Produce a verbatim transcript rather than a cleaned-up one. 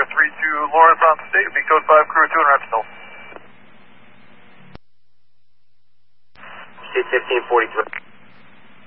three two Lawrence on state, be code five crew two and Repsol. C fifteen forty-three.